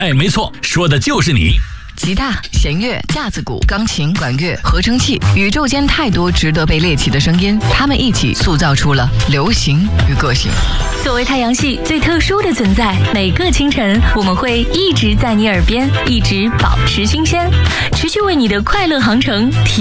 哎，没错，说的就是你。 吉他、弦乐、架子鼓、钢琴、管乐、合成器，宇宙间太多值得被猎奇的声音，它们一起塑造出了流行与个性。 作为太阳系最特殊的存在，每个清晨我们会一直在你耳边，一直保持新鲜，持续为你的快乐航程提